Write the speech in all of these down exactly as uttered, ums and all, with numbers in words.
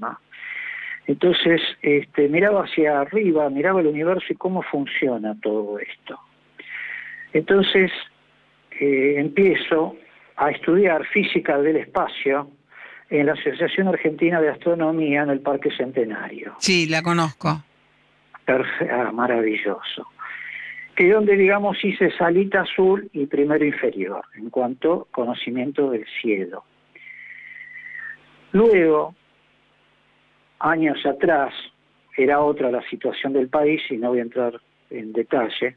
misma. Entonces, este, miraba hacia arriba, miraba el universo y cómo funciona todo esto. Entonces, eh, empiezo a estudiar física del espacio en la Asociación Argentina de Astronomía en el Parque Centenario. Sí, la conozco. Perfe- ah, maravilloso. Que donde, digamos, hice salita azul y primero inferior, en cuanto a conocimiento del cielo. Luego, años atrás, era otra la situación del país, y no voy a entrar en detalle,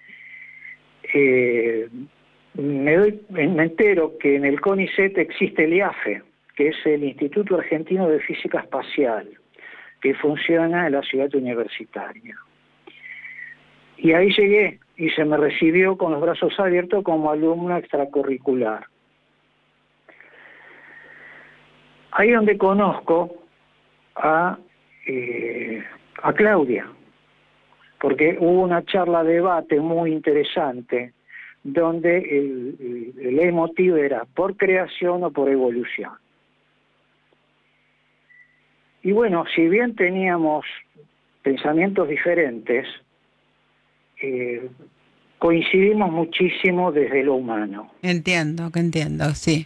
eh, me, doy, me entero que en el CONICET existe el IAFE, que es el Instituto Argentino de Física Espacial, que funciona en la ciudad universitaria. Y ahí llegué, y se me recibió con los brazos abiertos como alumno extracurricular. Ahí donde conozco a, eh, a Claudia, porque hubo una charla, debate muy interesante, donde el, el, el emotivo era por creación o por evolución. Y bueno, si bien teníamos pensamientos diferentes, eh, coincidimos muchísimo desde lo humano. Entiendo, que entiendo, sí.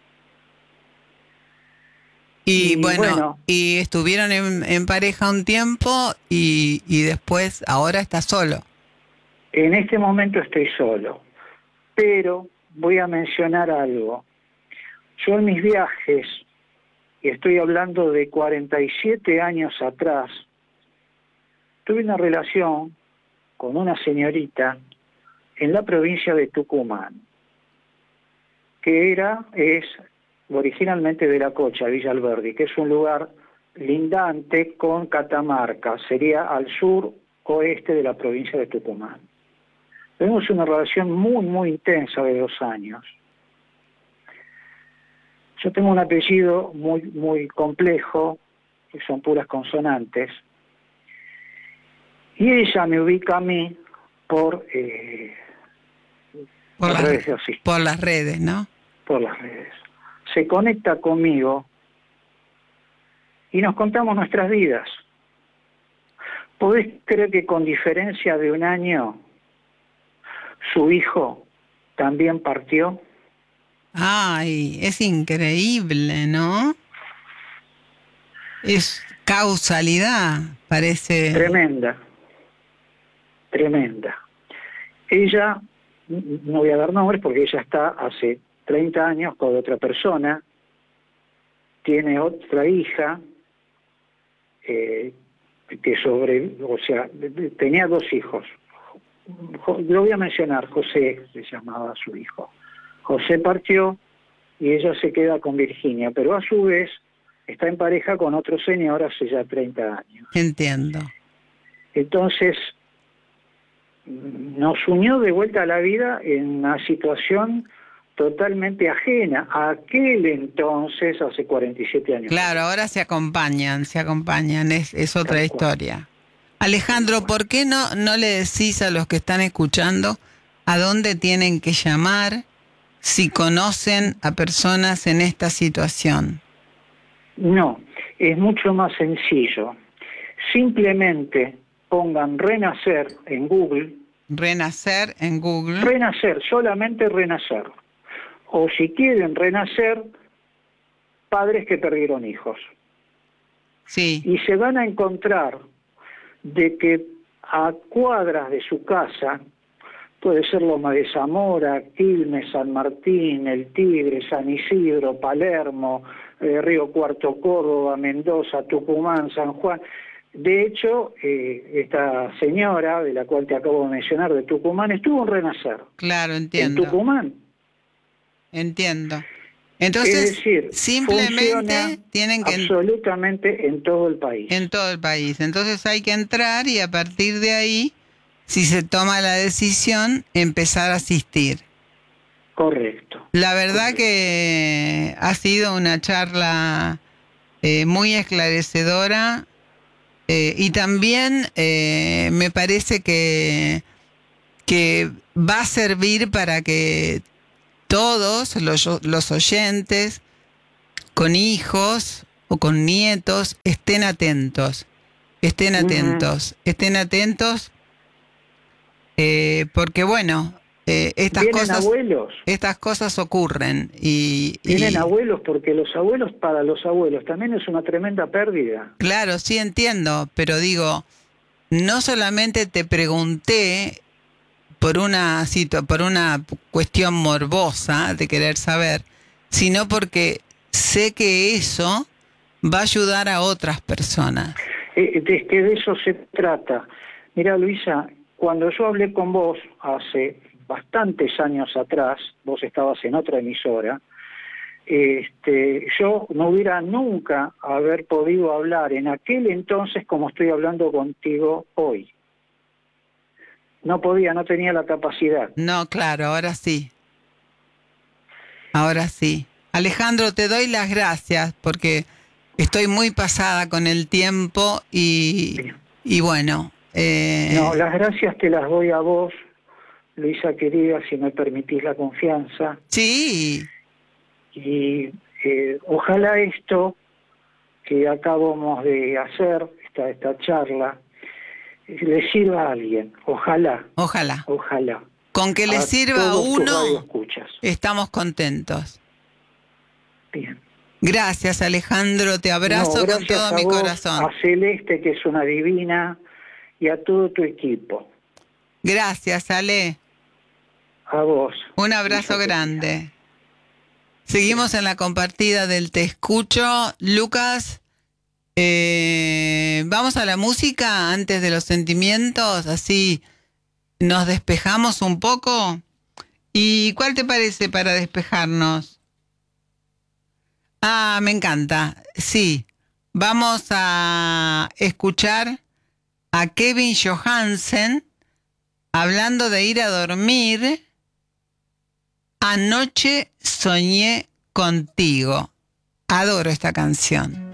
Y, y bueno, bueno, y estuvieron en, en pareja un tiempo y, y después, ahora estás solo. En este momento estoy solo, pero voy a mencionar algo. Yo en mis viajes, y estoy hablando de cuarenta y siete años atrás, tuve una relación con una señorita en la provincia de Tucumán, que era, es originalmente de La Cocha, Villa Alberdi, que es un lugar lindante con Catamarca, sería al sur oeste de la provincia de Tucumán. Tenemos una relación muy, muy intensa de dos años. Yo tengo un apellido muy, muy complejo, que son puras consonantes, y ella me ubica a mí por, eh, por, las, redes, por las redes, ¿no? Por las redes. Se conecta conmigo y nos contamos nuestras vidas. ¿Podés creer que con diferencia de un año su hijo también partió? Ay, es increíble, ¿no? Es causalidad, parece. Tremenda, tremenda. Ella, no voy a dar nombres porque ella está hace treinta años con otra persona, tiene otra hija, eh, que sobre, o sea, tenía dos hijos. Lo voy a mencionar, José se llamaba su hijo. José partió y ella se queda con Virginia, pero a su vez está en pareja con otro señor hace ya treinta años. Entiendo. Entonces, nos unió de vuelta a la vida en una situación totalmente ajena a aquel entonces, hace cuarenta y siete años. Claro, ahora se acompañan, se acompañan, es, es otra Tal historia. Cual. Alejandro, ¿por qué no, no le decís a los que están escuchando a dónde tienen que llamar si conocen a personas en esta situación? No, es mucho más sencillo. Simplemente pongan Renacer en Google. Renacer en Google. Renacer, solamente Renacer. O si quieren renacer, padres que perdieron hijos. Sí. Y se van a encontrar de que a cuadras de su casa, puede ser Loma de Zamora, Quilmes, San Martín, El Tigre, San Isidro, Palermo, eh, Río Cuarto, Córdoba, Mendoza, Tucumán, San Juan. De hecho, eh, esta señora, de la cual te acabo de mencionar, de Tucumán, estuvo en Renacer. Claro, entiendo. En Tucumán. Entiendo. Entonces, es decir, simplemente tienen que absolutamente en todo el país. En todo el país. Entonces hay que entrar y a partir de ahí, si se toma la decisión, empezar a asistir. Correcto. La verdad correcto. que ha sido una charla eh, muy esclarecedora eh, y también eh, me parece que, que va a servir para que todos los, los oyentes con hijos o con nietos, estén atentos, estén atentos, uh-huh. estén atentos, eh, porque bueno, eh, estas ¿Vienen cosas, abuelos? estas cosas ocurren y, Vienen y abuelos, porque los abuelos, para los abuelos también es una tremenda pérdida. Claro, sí entiendo, pero digo, no solamente te pregunté por una situ- por una cuestión morbosa de querer saber, sino porque sé que eso va a ayudar a otras personas. Eh, es que de eso se trata. Mira, Luisa, cuando yo hablé con vos hace bastantes años atrás, vos estabas en otra emisora, este, yo no hubiera nunca haber podido hablar en aquel entonces como estoy hablando contigo hoy. No podía, no tenía la capacidad. No, claro, ahora sí. Ahora sí. Alejandro, te doy las gracias porque estoy muy pasada con el tiempo y, y bueno. Eh... No, las gracias te las doy a vos, Luisa querida, si me permitís la confianza. Sí. Y eh, ojalá esto que acabamos de hacer, esta, esta charla, le sirva a alguien. Ojalá. Ojalá. Ojalá. Con que le a sirva a uno, escuchas. Estamos contentos. Bien. Gracias, Alejandro. Te abrazo no, con todo mi vos, corazón. A Celeste, que es una divina, y a todo tu equipo. Gracias, Ale. A vos. Un abrazo grande. Seguimos en la compartida del Te Escucho. Lucas, eh, vamos a la música antes de los sentimientos, así nos despejamos un poco. ¿Y cuál te parece para despejarnos? Ah, me encanta. Sí, vamos a escuchar a Kevin Johansen hablando de ir a dormir. Anoche soñé contigo. Adoro esta canción.